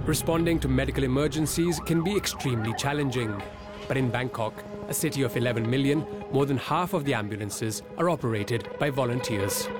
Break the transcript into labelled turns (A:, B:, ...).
A: Responding to medical emergencies can be extremely challenging. But in Bangkok, a city of 11 million, more than half of the ambulances are operated by volunteers.